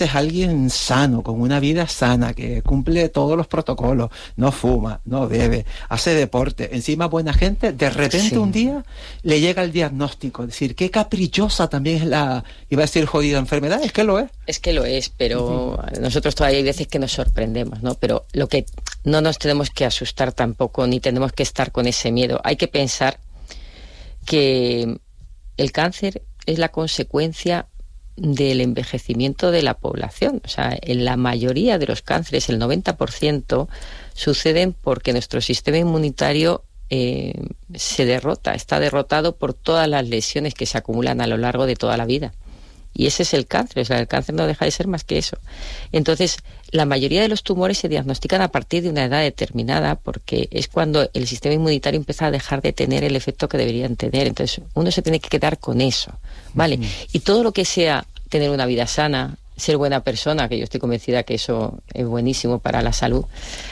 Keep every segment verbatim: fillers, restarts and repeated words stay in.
es alguien sano, con una vida sana, que cumple todos los protocolos, no fuma, no bebe, hace deporte, encima buena gente, de repente sí. un día le llega el diagnóstico. Es decir, qué caprichosa también es la, iba a decir jodida enfermedad, es que lo es. Es que lo es, pero uh-huh. nosotros todavía hay veces que nos sorprendemos, ¿no? Pero lo que no nos tenemos que asustar tampoco, ni tenemos que estar con ese miedo. Hay que pensar que el cáncer es la consecuencia del envejecimiento de la población. O sea, en la mayoría de los cánceres, el noventa por ciento, suceden porque nuestro sistema inmunitario eh, se derrota, está derrotado por todas las lesiones que se acumulan a lo largo de toda la vida. Y ese es el cáncer, o sea, el cáncer no deja de ser más que eso. Entonces, la mayoría de los tumores se diagnostican a partir de una edad determinada, porque es cuando el sistema inmunitario empieza a dejar de tener el efecto que deberían tener. Entonces, uno se tiene que quedar con eso, ¿vale? Uh-huh. Y todo lo que sea tener una vida sana, ser buena persona, que yo estoy convencida que eso es buenísimo para la salud,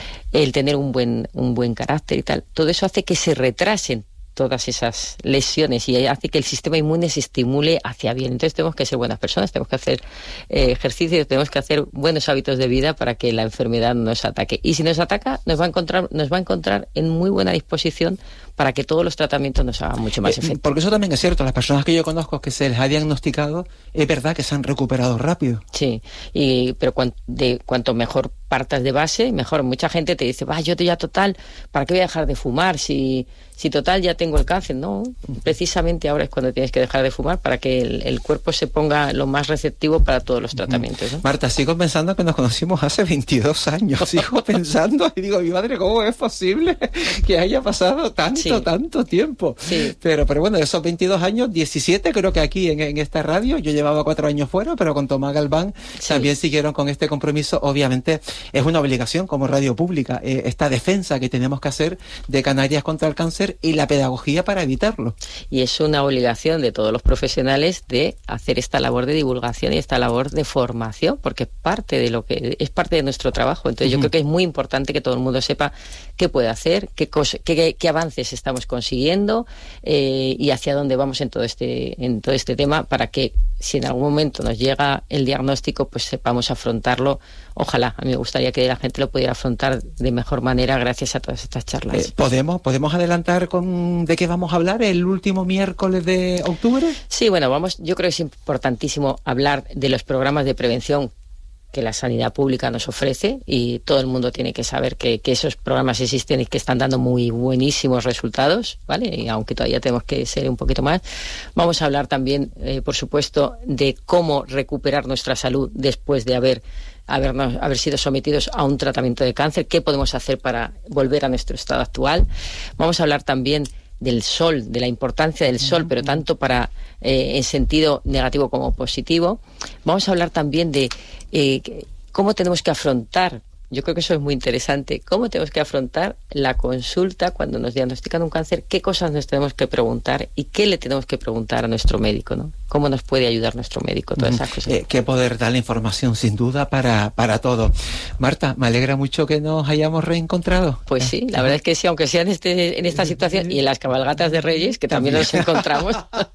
el tener un buen, un buen carácter y tal, todo eso hace que se retrasen todas esas lesiones y hace que el sistema inmune se estimule hacia bien. Entonces tenemos que ser buenas personas, tenemos que hacer eh, ejercicio, tenemos que hacer buenos hábitos de vida para que la enfermedad no nos ataque. Y si nos ataca, nos va a encontrar, nos va a encontrar en muy buena disposición para que todos los tratamientos nos hagan mucho más efecto. Porque eso también es cierto, las personas que yo conozco que se les ha diagnosticado, es verdad que se han recuperado rápido. Sí, y, pero cuan, de, cuanto mejor partas de base, mejor. Mucha gente te dice, va, yo te ya total, ¿para qué voy a dejar de fumar si... Si total ya tengo el cáncer? No, precisamente ahora es cuando tienes que dejar de fumar para que el, el cuerpo se ponga lo más receptivo para todos los tratamientos, ¿no? Marta, sigo pensando que nos conocimos hace veintidós años, sigo pensando y digo, mi madre, ¿cómo es posible que haya pasado tanto, sí. tanto tiempo? Sí. Pero, pero bueno, de esos veintidós años, diecisiete creo que aquí en, en esta radio, yo llevaba cuatro años fuera, pero con Tomás Galván sí. también siguieron con este compromiso. Obviamente es una obligación como radio pública, eh, esta defensa que tenemos que hacer de Canarias contra el cáncer y la pedagogía para evitarlo. Y es una obligación de todos los profesionales de hacer esta labor de divulgación y esta labor de formación, porque es parte de lo que es parte de nuestro trabajo. Entonces uh-huh. yo creo que es muy importante que todo el mundo sepa qué puede hacer, qué, cosa, qué, qué avances estamos consiguiendo eh, y hacia dónde vamos en todo este en todo este tema, para que si en algún momento nos llega el diagnóstico, pues sepamos afrontarlo. Ojalá, a mí me gustaría que la gente lo pudiera afrontar de mejor manera gracias a todas estas charlas. Eh, ¿Podemos podemos adelantar con de qué vamos a hablar el último miércoles de octubre? Sí, bueno, vamos. Yo creo que es importantísimo hablar de los programas de prevención que la sanidad pública nos ofrece, y todo el mundo tiene que saber que, que esos programas existen y que están dando muy buenísimos resultados, ¿vale? Y aunque todavía tenemos que ser un poquito más. Vamos a hablar también, eh, por supuesto, de cómo recuperar nuestra salud después de haber Habernos, haber sido sometidos a un tratamiento de cáncer, qué podemos hacer para volver a nuestro estado actual. Vamos a hablar también del sol, de la importancia del sol, pero tanto para eh, en sentido negativo como positivo. Vamos a hablar también de eh, cómo tenemos que afrontar, yo creo que eso es muy interesante, cómo tenemos que afrontar la consulta cuando nos diagnostican un cáncer, qué cosas nos tenemos que preguntar y qué le tenemos que preguntar a nuestro médico, ¿no? Cómo nos puede ayudar nuestro médico, todas esas cosas. Eh, qué poder dar la información, sin duda, para, para todo. Marta, me alegra mucho que nos hayamos reencontrado. Pues sí, la verdad es que sí, aunque sea en, este, en esta situación y en las cabalgatas de Reyes, que también, también. nos encontramos.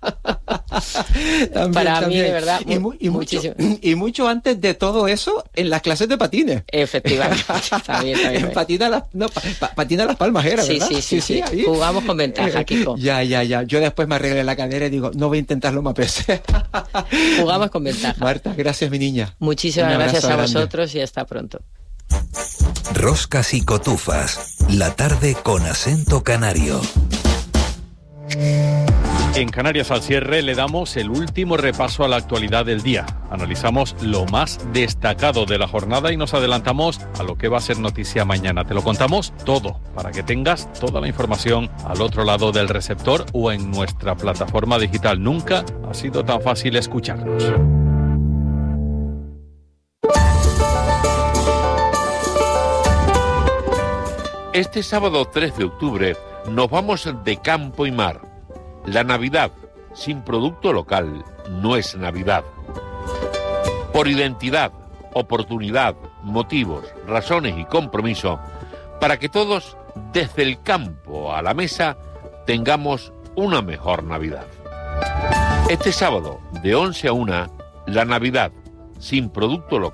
también, también. Para mí, de verdad, y, mu- y, mucho, y mucho antes de todo eso, en las clases de patines. Efectivamente. también, también. patina, las, no, pa, pa, patina las palmas era, sí, ¿verdad? Sí, sí, sí. sí. Jugamos con ventaja, eh, Kiko. Ya, ya, ya. Yo después me arreglé la cadera y digo, no voy a intentarlo más veces. Jugamos con ventaja. Marta, gracias, mi niña. Muchísimas gracias a grande. vosotros y hasta pronto. Roscas y cotufas. La tarde con acento canario. En Canarias al cierre le damos el último repaso a la actualidad del día. Analizamos lo más destacado de la jornada y nos adelantamos a lo que va a ser noticia mañana. Te lo contamos todo para que tengas toda la información al otro lado del receptor o en nuestra plataforma digital. Nunca ha sido tan fácil escucharnos. Este sábado tres de octubre nos vamos de campo y mar. La Navidad sin producto local no es Navidad. Por identidad, oportunidad, motivos, razones y compromiso, para que todos, desde el campo a la mesa, tengamos una mejor Navidad. Este sábado, de once a una, la Navidad sin producto local.